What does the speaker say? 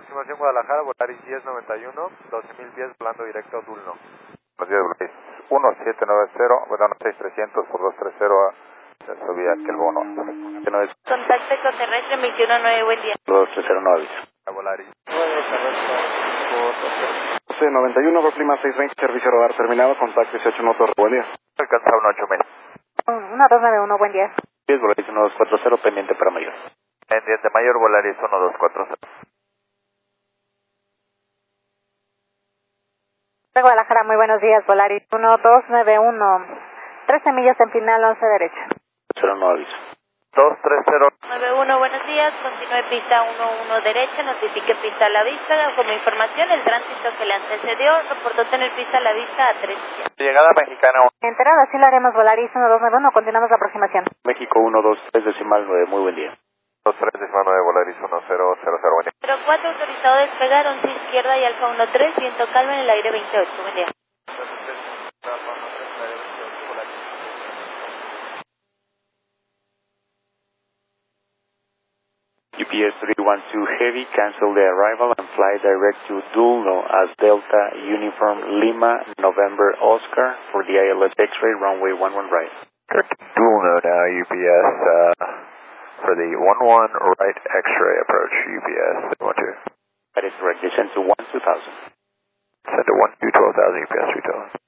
aproximación Guadalajara, Volaris 1091, 12.000 pies, volando directo a Dulno. Buenos días, Volaris 1790, bueno, 6300 por 230, se subía aquí el bono. Contacte con terrestre 219, buen día. 2309. Volaris. 91, Golf Lima 620, servicio radar terminado, contacto 18 motor, buen día. Alcanza un 8000. 1291, buen día. 10, Volaris 1240, pendiente para mayor. Pendiente mayor, Volaris 1240. De Guadalajara, muy buenos días, Volaris 1291, 13 millas en final, 11 derecha. 09 aviso. 230. 91, buenos días, continúe pista 11 derecha, notifique pista a la vista, como información, el tránsito que le antecedió, reportó tener pista a la vista a 3. Llegada mexicana 1. Enterado, así lo haremos, Volaris 1291, continuamos la aproximación. México 123 decimal 9, muy buen día. 23 decimal 9, Volaris 1000, buen día. 04, autorizado a despegar, 11 izquierda y Alfa 13, viento calma en el aire 28, buen día. UPS 312 Heavy, cancel the arrival and fly direct to Dulno as Delta Uniform Lima, November Oscar for the ILS X-ray runway 11 right. Correct. Dulno now, UPS, for the 11 right X-ray approach, UPS 312. That is correct, descend to 12,000. Send to 12,000 UPS 312.